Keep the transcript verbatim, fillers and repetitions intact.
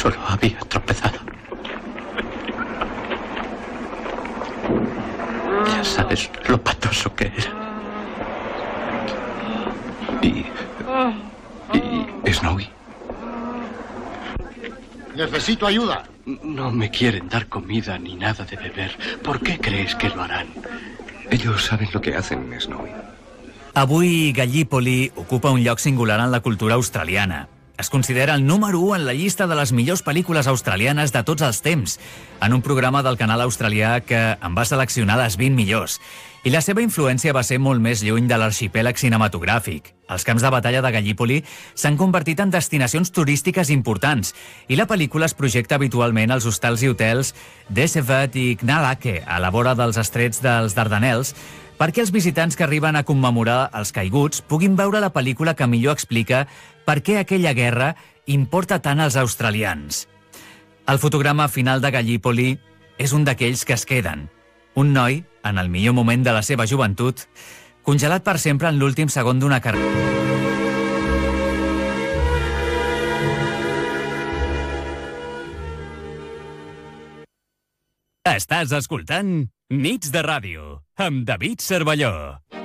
Solo había tropezado. Ya sabes lo patoso que era. Y... y... Snowy. Necesito ayuda. No me quieren dar comida ni nada de beber. ¿Por qué crees que lo harán? Ellos saben lo que hacen, Snowy. Avui, Gallipoli ocupa un lloc singular en la cultura australiana. Es considera el número u en la llista de les millors pel·lícules australianes de tots els temps, en un programa del canal australià que en va seleccionar les vint millors. I la seva influència va ser molt més lluny de l'arxipèlag cinematogràfic. Els camps de batalla de Gallipoli s'han convertit en destinacions turístiques importants i la pel·lícula es projecta habitualment als hostals i hotels d'Essevet i Knalake, a la vora dels estrets dels Dardanels, perquè els visitants que arriben a commemorar els caiguts puguin veure la pel·lícula que millor explica per què aquella guerra importa tant als australians. El fotograma final de Gallipoli és un d'aquells que es queden. Un noi, en el millor moment de la seva joventut, congelat per sempre en l'últim segon d'una carrera. Estàs escoltant Nits de Ràdio, amb David Cervelló.